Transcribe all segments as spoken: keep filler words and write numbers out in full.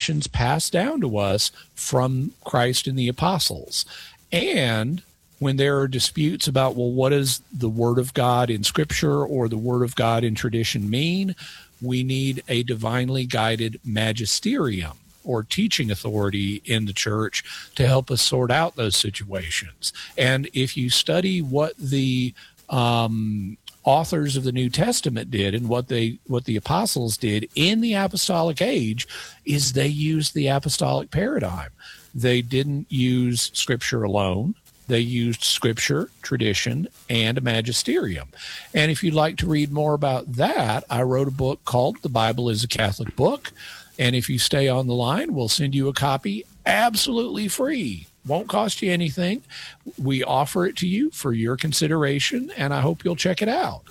traditions passed down to us from Christ and the apostles. And when there are disputes about, well, what does the Word of God in Scripture or the Word of God in tradition mean? We need a divinely guided magisterium or teaching authority in the church to help us sort out those situations. And if you study what the um, authors of the New Testament did and what they what the apostles did in the apostolic age, is they used the apostolic paradigm. They didn't use Scripture alone. They used Scripture, tradition, and a magisterium. And if you'd like to read more about that, I wrote a book called The Bible is a Catholic Book. And if you stay on the line, we'll send you a copy absolutely free. Won't cost you anything. We offer it to you for your consideration, and I hope you'll check it out.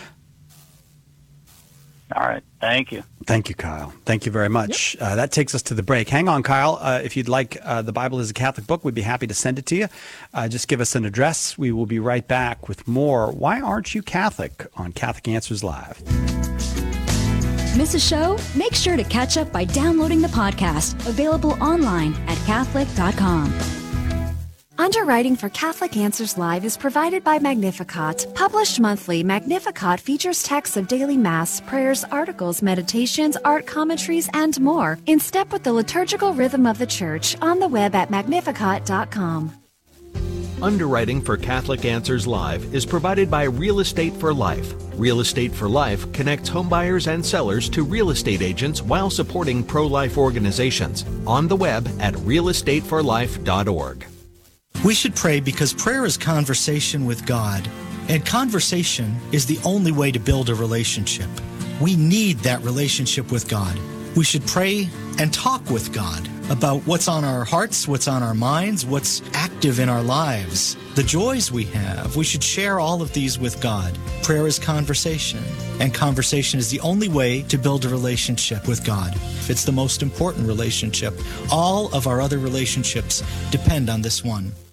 All right. Thank you. Thank you, Kyle. Thank you very much. Yep. Uh, that takes us to the break. Hang on, Kyle. Uh, if you'd like uh, The Bible is a Catholic Book, we'd be happy to send it to you. Uh, just give us an address. We will be right back with more Why Aren't You Catholic? On Catholic Answers Live. Miss a show? Make sure to catch up by downloading the podcast, available online at Catholic dot com. Underwriting for Catholic Answers Live is provided by Magnificat. Published monthly, Magnificat features texts of daily Mass, prayers, articles, meditations, art commentaries, and more, in step with the liturgical rhythm of the Church, on the web at Magnificat dot com. Underwriting for Catholic Answers Live is provided by Real Estate for Life. Real Estate for Life connects homebuyers and sellers to real estate agents while supporting pro-life organizations. On the web at real estate for life dot org. We should pray because prayer is conversation with God, and conversation is the only way to build a relationship. We need that relationship with God. We should pray and talk with God about what's on our hearts, what's on our minds, what's active in our lives, the joys we have. We should share all of these with God. Prayer is conversation, and conversation is the only way to build a relationship with God. It's the most important relationship. All of our other relationships depend on this one.